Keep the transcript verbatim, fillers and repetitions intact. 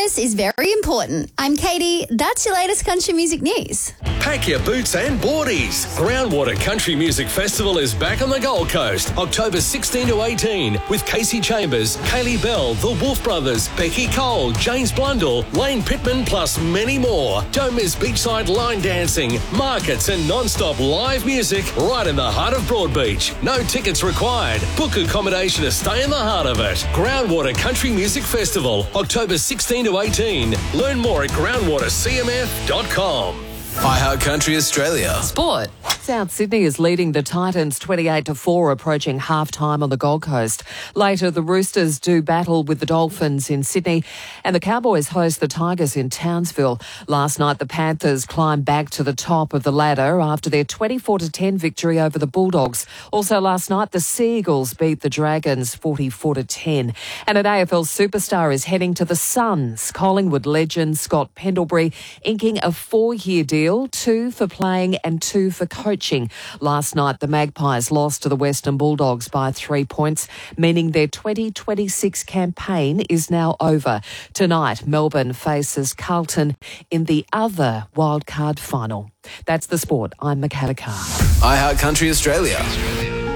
Christmas is very important. I'm Katie. That's your latest country music news. Pack your boots and boardies. Groundwater Country Music Festival is back on the Gold Coast, October sixteen to eighteen, with Casey Chambers, Kaylee Bell, the Wolf Brothers, Becky Cole, James Blundell, Lane Pittman, plus many more. Don't miss beachside line dancing, markets and non-stop live music right in the heart of Broadbeach. No tickets required. Book accommodation to stay in the heart of it. Groundwater Country Music Festival, October sixteen to eighteen. Learn more at groundwater c m f dot com. iHeartCountry Australia. Sport. South Sydney is leading the Titans twenty-eight to four, approaching half-time on the Gold Coast. Later, the Roosters do battle with the Dolphins in Sydney, and the Cowboys host the Tigers in Townsville. Last night, the Panthers climbed back to the top of the ladder after their twenty-four to ten victory over the Bulldogs. Also last night, the Seagulls beat the Dragons forty-four to ten. And an A F L superstar is heading to the Suns. Collingwood legend Scott Pendlebury inking a four-year deal, two for playing and two for coaching. Last night, the Magpies lost to the Western Bulldogs by three points, meaning their twenty twenty-six campaign is now over. Tonight, Melbourne faces Carlton in the other wildcard final. That's the sport. I'm Michaela Carr. iHeartCountry Australia.